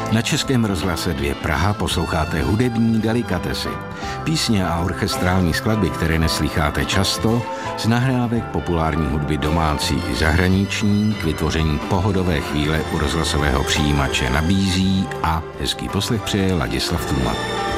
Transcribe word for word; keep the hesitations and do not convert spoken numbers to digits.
Na Českém rozhlase dvě Praha posloucháte hudební delikatesy. Písně a orchestrální skladby, které neslýcháte často, z nahrávek populární hudby domácí i zahraniční k vytvoření pohodové chvíle u rozhlasového přijímače nabízí a hezký poslech přeje Ladislav Tůma.